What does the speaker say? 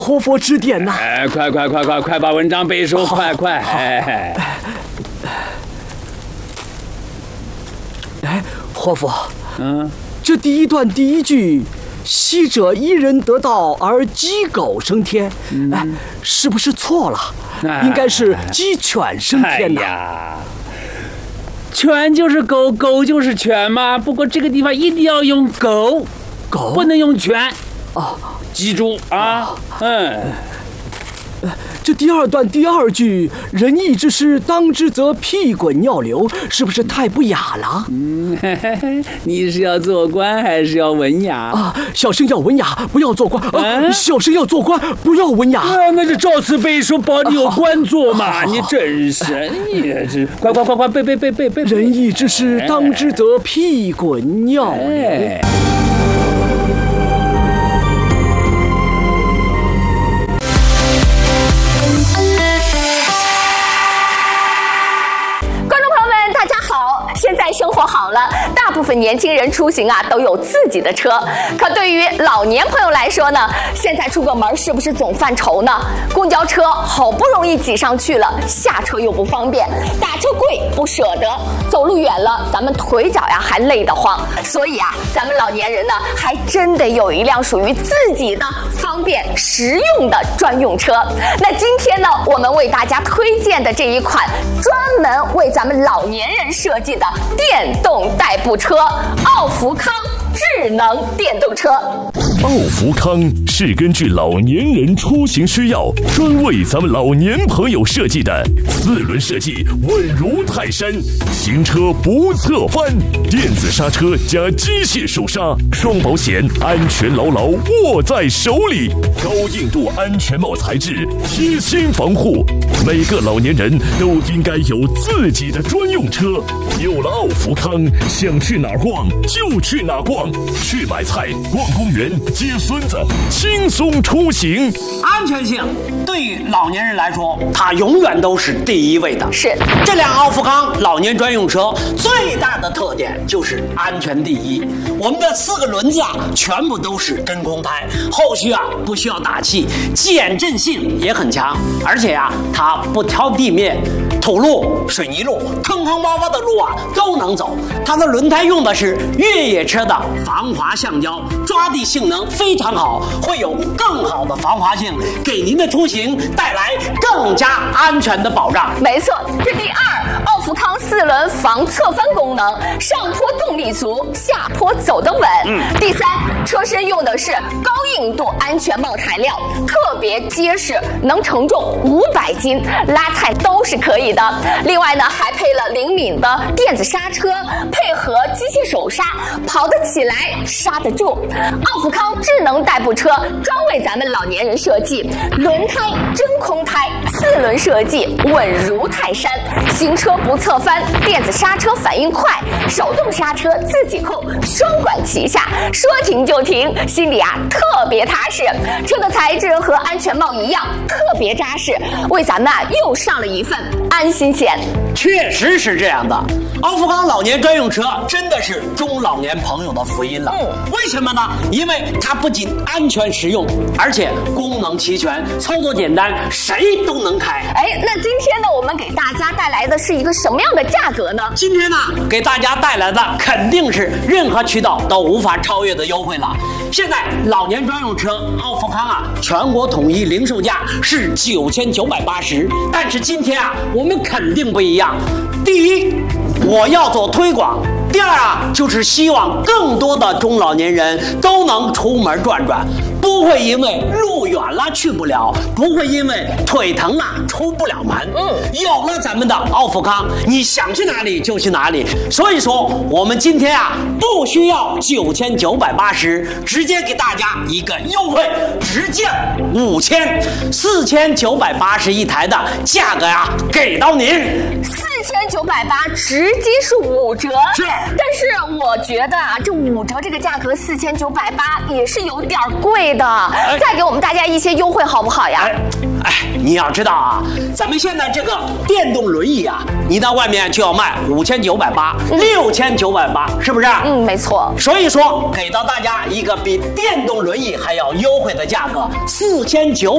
活佛指点呐！ 快把文章背熟，快！ 活佛，这第一段第一句“昔者一人得道而鸡狗升天”，是不是错了？应该是鸡犬升天呐。 犬就是狗，狗就是犬嘛。不过这个地方一定要用狗，不能用犬。记住啊， 这第二段第二句“仁义之师，当之则屁滚尿流”，是不是太不雅了？ 你是要做官还是要文雅？ 小生要文雅，不要做官。小生要做官，不要文雅。 那就照此背书，保你有官做嘛。你真是，你这快背！ 仁义之师，当之则屁滚尿流。 现在生活好了，大部分年轻人出行都有自己的车。可对于老年朋友来说呢，现在出个门是不是总犯愁呢？公交车好不容易挤上去了，下车又不方便，打车贵不舍得，走路远了咱们腿脚还累得慌。所以咱们老年人呢，还真得有一辆属于自己的方便实用的专用车。那今天呢，我们为大家推荐的这一款专门为咱们老年人设计的电动代步车——奥福康智能电动车。 奥福康是根据老年人出行需要，专为咱们老年朋友设计的4轮设计，稳如泰山，行车不侧翻，电子刹车加机械手刹，双保险，安全牢牢握在手里，高硬度安全帽材质，贴心防护。每个老年人都应该有自己的专用车。有了奥福康，想去哪儿逛就去哪儿逛，去买菜、逛公园、接孙子，轻松出行。 安全性对于老年人来说，它永远都是第一位的。 是这辆奥福康老年专用车最大的特点就是安全第一。我们的4个轮子全部都是真空胎，后续不需要打气，减震性也很强，而且它不挑地面。土路、水泥路、坑坑洼洼的路都能走。它的轮胎用的是越野车的防滑橡胶，抓地性能非常好，会有更好的防滑性，给您的出行带来更加安全的保障。 没错，这第二，奥福康4轮防侧翻功能，上坡动力足，下坡走得稳。第三，车身用的是高硬度安全帽材料，特别结实，能承重500斤，拉菜都是可以的。另外呢，还配了灵敏的电子刹车，配合机械手刹，跑得起来，刹得住。奥福康智能代步车专为咱们老年人设计，轮胎真空胎，4轮设计，稳如泰山，行车不侧翻，电子刹车反应快，手动刹车自己控，双管齐下，说停就停，心里特别踏实。车的材质和安全帽一样，特别扎实，为咱们又上了一份安心险。 确实是这样的，奥福康老年专用车真的是中老年朋友的福音了。为什么呢？因为它不仅安全实用，而且功能齐全，操作简单，谁都能开。 那今天呢，我们给大家带来的是一个什么样的价格呢？ 今天呢，给大家带来的肯定是任何渠道都无法超越的优惠了。现在老年专用车奥福康全国统一零售价是9980，但是今天我们肯定不一样。第一，我要做推广；第二就是希望更多的中老年人都能出门转转，不会因为路远了去不了，不会因为腿疼了出不了门。有了咱们的奥福康，你想去哪里就去哪里。所以说，我们今天不需要9980，直接给大家一个优惠，直降5000，4980一台的价格给到您。 4980直接是5折， 是。 但是我觉得这5折这个价格4980也是有点贵的，再给我们大家一些优惠好不好呀？ 你要知道咱们现在这个电动轮椅你到外面就要卖5980，6980，是不是？ 没错。 所以说给到大家一个比电动轮椅还要优惠的价格，4980